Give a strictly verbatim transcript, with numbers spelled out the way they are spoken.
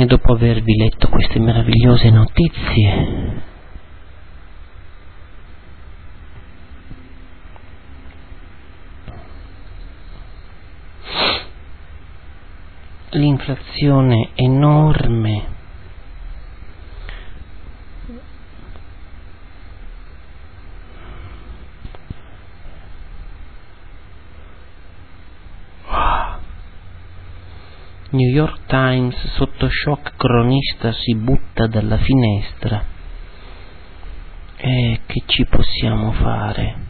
E dopo avervi letto queste meravigliose notizie, l'inflazione enorme, New York Times sotto shock, cronista si butta dalla finestra. E che ci possiamo fare?